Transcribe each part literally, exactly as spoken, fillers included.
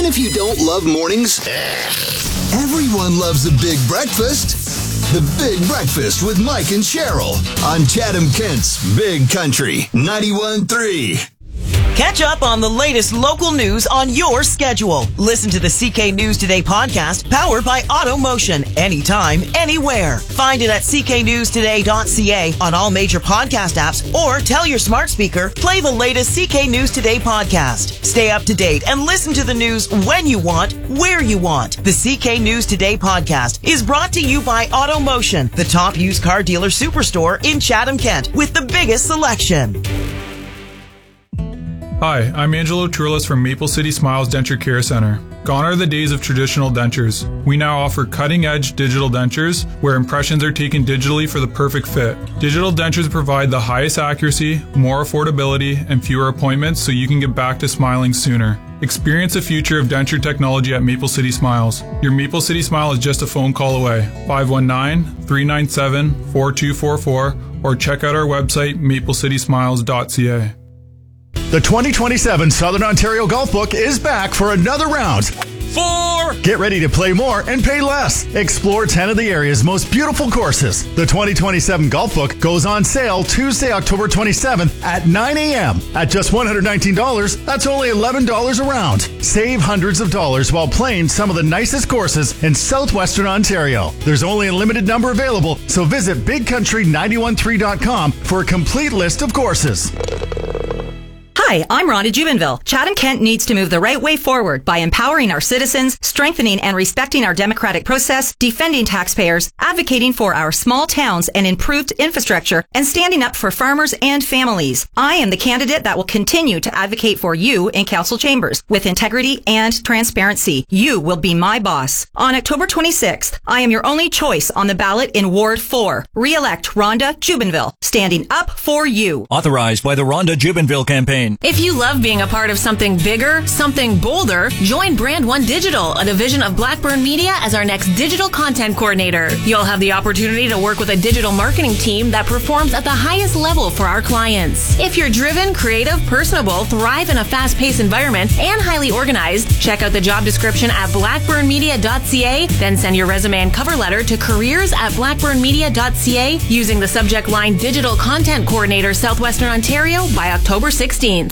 if you don't love mornings, everyone loves a big breakfast. The Big Breakfast with Mike and Cheryl on Chatham-Kent's Big Country ninety-one point three. Catch up on the latest local news on your schedule. Listen to the C K News Today podcast, powered by AutoMotion, anytime, anywhere. Find it at c k news today dot c a on all major podcast apps, or tell your smart speaker, play the latest C K News Today podcast. Stay up to date and listen to the news when you want, where you want. The C K News Today podcast is brought to you by AutoMotion, the top used car dealer superstore in Chatham-Kent with the biggest selection. Hi, I'm Angelo Trulis from Maple City Smiles Denture Care Center. Gone are the days of traditional dentures. We now offer cutting-edge digital dentures where impressions are taken digitally for the perfect fit. Digital dentures provide the highest accuracy, more affordability, and fewer appointments so you can get back to smiling sooner. Experience the future of denture technology at Maple City Smiles. Your Maple City Smile is just a phone call away. five one nine, three nine seven, four two four four or check out our website maple city smiles dot c a. The twenty twenty-seven Southern Ontario Golf Book is back for another round. Four! Get ready to play more and pay less. Explore ten of the area's most beautiful courses. The twenty twenty-seven Golf Book goes on sale Tuesday, October twenty-seventh at nine a.m. At just one hundred nineteen dollars, that's only eleven dollars a round. Save hundreds of dollars while playing some of the nicest courses in southwestern Ontario. There's only a limited number available, so visit big country nine one three dot com for a complete list of courses. Hi, I'm Rhonda Jubenville. Chatham-Kent needs to move the right way forward by empowering our citizens, strengthening and respecting our democratic process, defending taxpayers, advocating for our small towns and improved infrastructure, and standing up for farmers and families. I am the candidate that will continue to advocate for you in council chambers with integrity and transparency. You will be my boss. On October twenty-sixth, I am your only choice on the ballot in Ward four. Re-elect Rhonda Jubenville, standing up for you. Authorized by the Rhonda Jubenville campaign. If you love being a part of something bigger, something bolder, join Brand One Digital, a division of Blackburn Media, as our next digital content coordinator. You'll have the opportunity to work with a digital marketing team that performs at the highest level for our clients. If you're driven, creative, personable, thrive in a fast-paced environment, and highly organized, check out the job description at blackburn media dot c a, then send your resume and cover letter to careers at blackburn media dot c a using the subject line Digital Content Coordinator Southwestern Ontario by October sixteenth.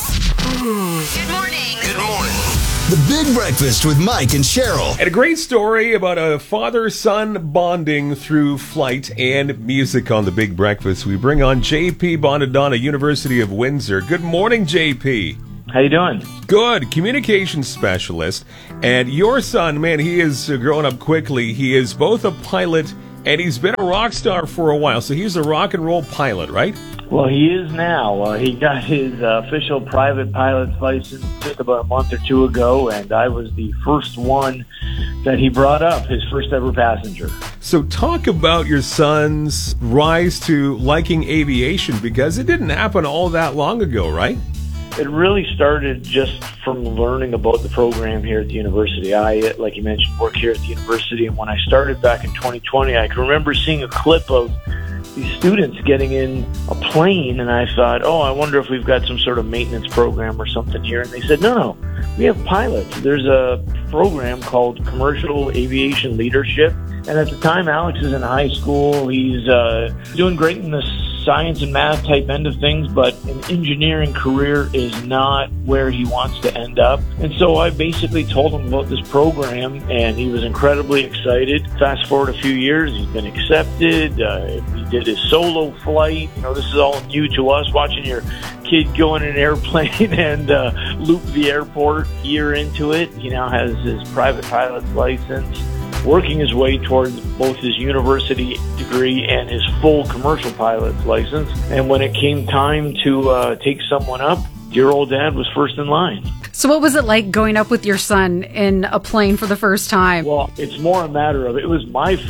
Good morning. Good morning. The Big Breakfast with Mike and Cheryl. And a great story about a father-son bonding through flight and music on the Big Breakfast. We bring on J P Bonadonna, University of Windsor. Good morning, J P. How you doing? Good. Communications specialist. And your son, man, he is growing up quickly. He is both a pilot and he's been a rock star for a while. So he's a rock and roll pilot, right? Well, he is now. Uh, he got his uh, official private pilot's license just about a month or two ago, and I was the first one that he brought up, his first ever passenger. So talk about your son's rise to liking aviation, because it didn't happen all that long ago, right? It really started just from learning about the program here at the university. I, like you mentioned, work here at the university, and when I started back in twenty twenty, I can remember seeing a clip of these students getting in a plane, and I thought, oh, I wonder if we've got some sort of maintenance program or something here. And they said, no, no, we have pilots. There's a program called Commercial Aviation Leadership. And at the time, Alex is in high school. He's uh, doing great in the science and math type end of things, but an engineering career is not where he wants to end up. And so I basically told him about this program, and he was incredibly excited. Fast forward a few years, he's been accepted. Uh, he did his solo flight. You know, this is all new to us, watching your kid go in an airplane and uh, loop the airport. A year into it, he now has his private pilot's license, working his way towards both his university degree and his full commercial pilot's license. And when it came time to uh, take someone up, your old dad was first in line. So what was it like going up with your son in a plane for the first time? Well, it's more a matter of, it was my first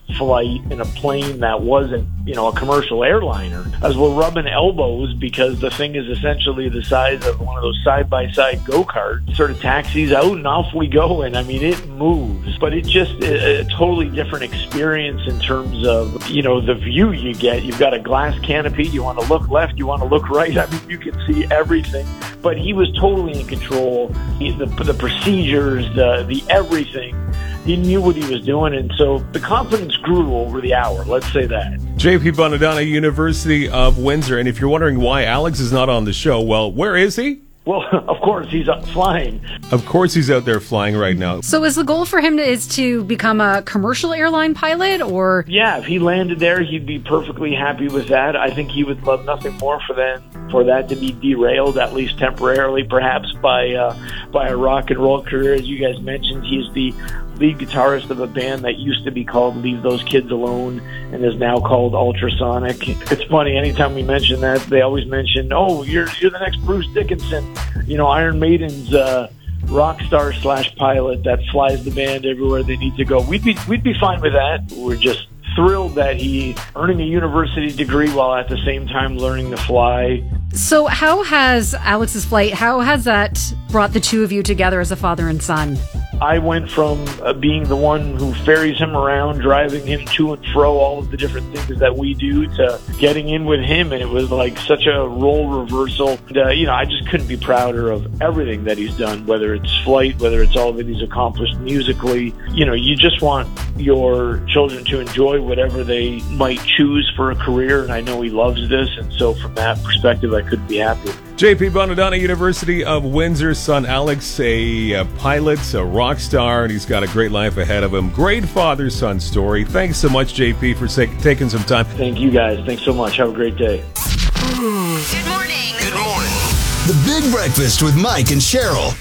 flight in a plane that wasn't, you know, a commercial airliner, as we're rubbing elbows because the thing is essentially the size of one of those side-by-side go-karts, sort of taxis out and off we go. And I mean, it moves, but it's just a, a totally different experience in terms of, you know, the view you get. You've got a glass canopy. You want to look left, you want to look right. I mean, you can see everything, but he was totally in control. He, the, the procedures, the, the everything. He knew what he was doing, and so the confidence grew over the hour, let's say that. J P Bonadonna, University of Windsor, and if you're wondering why Alex is not on the show, well, where is he? Well, of course, he's up flying. Of course he's out there flying right now. So is the goal for him to, is to become a commercial airline pilot, or? Yeah, if he landed there, he'd be perfectly happy with that. I think he would love nothing more for that, for that to be derailed, at least temporarily, perhaps by uh, by a rock and roll career. As you guys mentioned, he's the lead guitarist of a band that used to be called Leave Those Kids Alone and is now called Ultrasonic. It's funny, anytime we mention that, they always mention, oh, you're you're the next Bruce Dickinson, you know, Iron Maiden's uh, rock star slash pilot that flies the band everywhere they need to go. We'd be we'd be fine with that. We're just thrilled that he earning a university degree while at the same time learning to fly. So how has Alex's flight, how has that brought the two of you together as a father and son? I went from uh, being the one who ferries him around, driving him to and fro, all of the different things that we do, to getting in with him, and it was like such a role reversal. And, uh, you know, I just couldn't be prouder of everything that he's done, whether it's flight, whether it's all that he's accomplished musically. You know, you just want your children to enjoy whatever they might choose for a career, and I know he loves this, and so from that perspective, I couldn't be happier. J P Bonadonna, University of Windsor, son Alex, a uh, pilot, a rock star, and he's got a great life ahead of him. Great father-son story. Thanks so much, J P, for sa- taking some time. Thank you, guys. Thanks so much. Have a great day. Good morning. Good morning. The Big Breakfast with Mike and Cheryl